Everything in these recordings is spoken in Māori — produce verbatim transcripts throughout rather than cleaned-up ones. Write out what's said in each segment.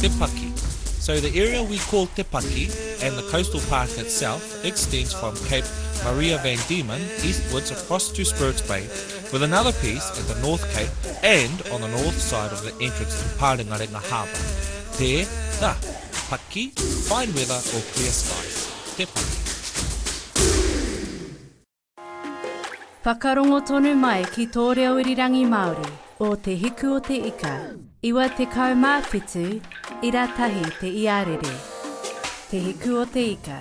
Te Paki. So the area we call Te Paki and the coastal park itself extends from Cape Maria van Diemen eastwards across to Spirits Bay, with another piece at the North Cape and on the north side of the entrance to Paringarenga Harbour. There, the Paki, fine weather or clear skies. Te Paki. Whakarongo tonu mai ki tō reo irirangi Māori o te hiku o te ika. Iwa te kaumāwhitu, ira tahi te iarere. Te hiku o te ika.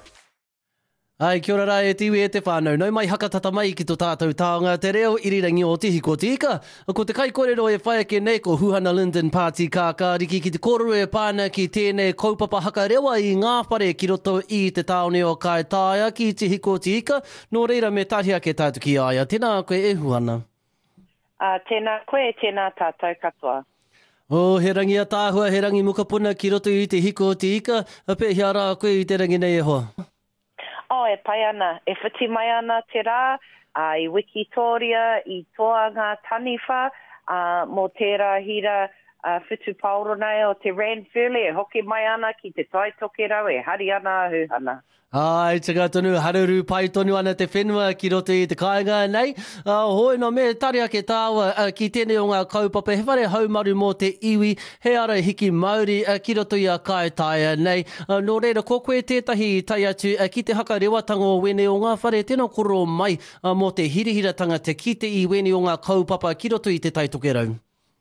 Ai, kia ora rā e tiwi e te whānau. Nau mai hakatata mai ki tō tātou taonga te reo irirangi o te hiko te ika. Ko te kai kōrero e whai ake nei ko Huhana Linden Party kākāriki ki te kōrero e pāna ki tēnei kaupapa haka rewa i ngā whare ki roto i te taone o Kaitaia ki te hiko te ika. Nō reira me tāri ake tātu ki aia. Tēnā koe e Huhana. Uh, tēnā koe, tēnā tātou katoa. O, oh, he rangi a tāhua, he rangi mukapuna ki roto i te hiko te ika. Pē hea rā koe i te rangi nei e hoa. O, e pai ana, e whiti mai ana te rā, uh, i Wikitoria, i toa ngā taniwha, uh, mō tērā hira uh, whitu pauro nei o te Ranfurly, e hoki mai ana ki te tai toke rau, e hari ana a Huhana. Ai, tika tonu, haruru pai tonu ana te whenua ki roto i te kāinga nei. Uh, hoi no me, tari ake tāua uh, ki tēnei o ngā kaupapa, he whare haumaru mō te iwi, he ara hiki Māori uh, ki roto i a Kaitaia nei. Uh, nō reira, ko koe tētahi tai atu uh, ki te haka rewatanga o wene o ngā whare, tēnā koro mai uh, mō te hirihiratanga te kite i wene o ngā kaupapa ki roto i te taitoke rau.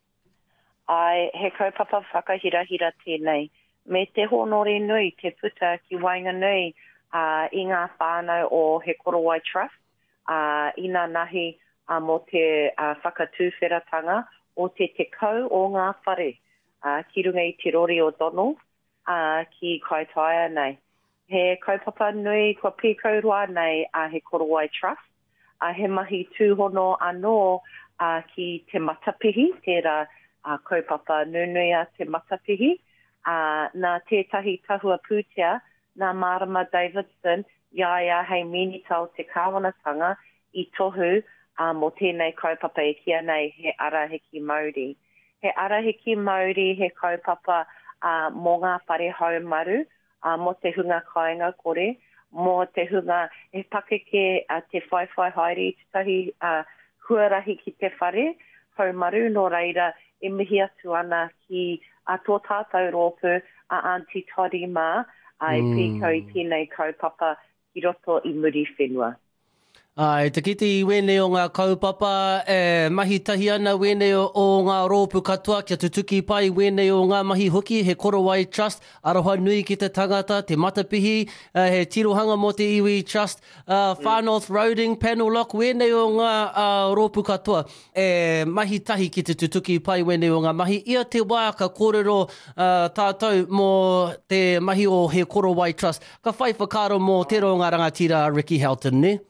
Ai, he kaupapa whakahirahira tēnei. Me te honore nui, te puta ki wainga nui, Uh, i ngā whānau o He Korowai Trust, uh, i ngā nahi uh, mō te uh, whakatūwheratanga o te te kau o ngā whare, uh, ki runga i te rori o Donald, uh, ki Kaitaia nei. He kaupapa nui kua pīkau roa nei a uh, He Korowai Trust, uh, he mahi tūhono anō uh, ki te matapihi, tērā uh, kaupapa nunui a te matapihi, uh, nā tētahi tahua pūtea, nā Marama Davidson, iaia hei mini tau te kāwanatanga i tohu uh, mō tēnei kaupapa e kia nei he arahiki Māori. He arahiki Māori he kaupapa uh, mō ngā whare haumaru, uh, mō te hunga kāinga kore, mō te hunga e pakeke uh, te whaiwhai haere i tutahi uh, huarahi ki te whare haumaru, no reira e mihi atu ana ki uh, tō tātou rōpu a uh, Auntie Toddy Ma, ai mm. pīkau i tēnei kaupapa ki roto i muri whenua. Ai, te kiti i wene o ngā kaupapa, e, mahi tahi ana wene o, o ngā rōpu katoa, kia tutuki pai wene o ngā mahi hoki, he Korowai Trust, aroha nui ki te tangata, te matapihi, uh, he tirohanga mo te Iwi Trust, uh, Far North Roading, Panel Lock, wene o ngā uh, rōpu katoa, e, mahi tahi ki te tutuki pai wene o ngā mahi, ia te wāka kōrero uh, tātou mō te mahi o he Korowai Trust. Ka whai whakaro mō te ro ngā rangatira Ricky Helton, ne?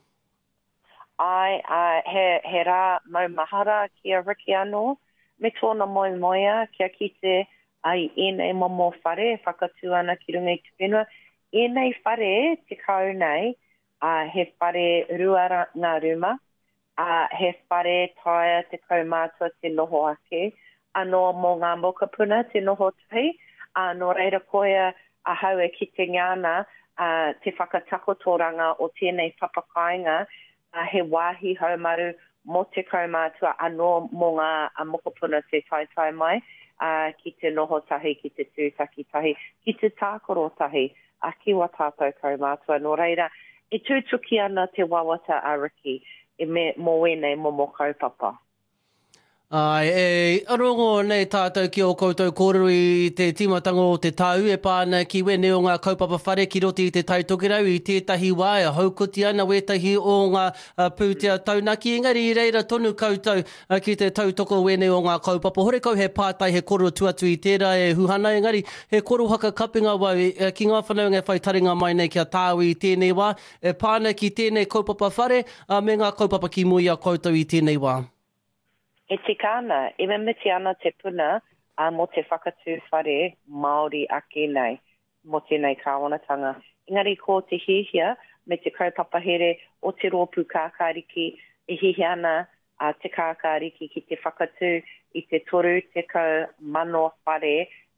Ai, uh, he, he rā mau mahara ki a Ricky anō, me tōna moi moia kia kite ai ēnei momo whare, whakatū ana ki runga i te whenua. Ēnei whare te kau nei, uh, he whare rua ngā ruma, uh, he whare taia te kaumātua te noho ake, anō mō ngā mokapuna te noho tuhi, uh, no reira koea a hau e ki te ngāna uh, te whakatakotoranga o tēnei papakainga, Uh, he wāhi haumaru mō te kaumātua anō mō ngā uh, mokopuna te tai tai mai uh, ki te noho tahi, ki te tūtaki tahi, ki te tākoro tahi, a uh, ki wa tātou kaumātua. Nō reira, e tūtuki ana te wawata a Ricky e me mō wēnei mō mō kaupapa. Ai, e arongo nei tātou ki o koutou kōrero i te timatanga o te tau e pāna ki wene o ngā kaupapa whare ki roti i te taitokerau i tētahi wā e haukuti ana wetahi o ngā uh, pūtea taunaki. Engari i reira tonu koutou uh, ki te tautoko wene o ngā kaupapa. Hore kau he pātai he koro tuatu i tērā e Huhana. Engari he koro haka kapinga wau uh, ki ngā whanau ngai whai taringa mai nei kia tāu i tēnei wā. E pāna ki tēnei kaupapa whare uh, me ngā kaupapa ki mui a koutou i tēnei wā. E tika ana, e me miti ana te puna a mo te whakatū whare Māori ake nei, mo tēnei kāwanatanga. Engari ko te hihia me te kaupapa here o te rōpū kākāriki, e hihia ana a te kākāriki ki te whakatū i te toru te kau mano whare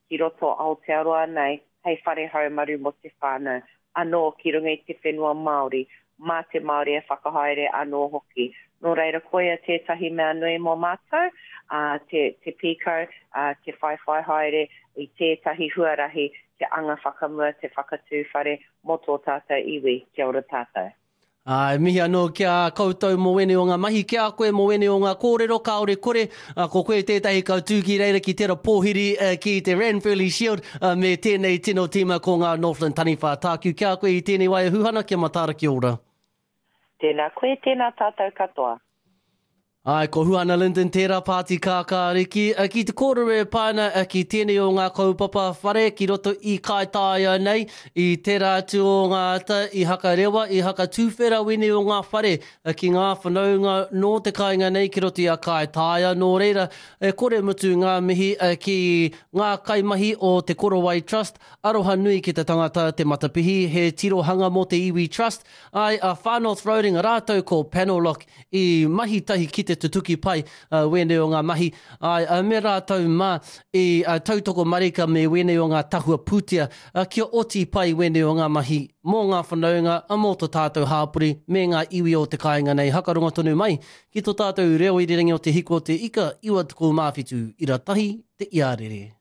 ki roto Aotearoa nei, hei whare haumaru mo te whānau. Anō ki runga i te whenua Māori, mā te Māori e whakahaere anō hoki. Nō reira koia tētahi mea nui mō mātou, uh, te, te pīkau, uh, te whaiwhai haere i tētahi huarahi, te anga whakamua, te whakatū whare mō tō tātou iwi, kia ora tātou. Ai, mihi anō kia koutou mō wene o ngā mahi, kia koe mō wene o ngā kōrero, kaore kore, uh, ko koe tētahi kautūki reira ki tera pōhiri uh, ki te Ranfurly Shield, uh, me tēnei tino tīma ko ngā Northland Taniwha tāku. Kia koe i tēnei waia huhana, kia matara ki ora. Tēnā koe, tēnā tātou katoa. Ai, ko Huana Linden, tērā pāti kākāriki. Uh, ki te kōrere pāna uh, ki tēnei o ngā kaupapa whare, ki roto i Kaitaia nei, i tērā atu o ngā ata, i haka rewa, i haka tūwhera wene o ngā whare, uh, ki ngā whanaunga nō te kāinga nei, ki roto i a Kaitaia. Nō reira, uh, kore mutu ngā mihi uh, ki ngā kaimahi o te Korowai Trust, aroha nui ki te tangata te matapihi, he tirohanga mō te Iwi Trust. Ai, a uh, Far North Roading, a rātou ko Panel Lock, i mahi tahi ki te tutuki pai uh, wene o ngā mahi. Ai, uh, me rātou mā i uh, tautoko marika me wene o ngā tahua pūtia, uh, kia oti pai wene o ngā mahi mō ngā whanaunga, a mō tō tātou hāpuri, me ngā iwi o te kāinga nei. Hakarunga tonu mai, ki tō tātou reo irirangi o te hiko o te ika, iwa tuku mawhitu, ira tahi te iarere.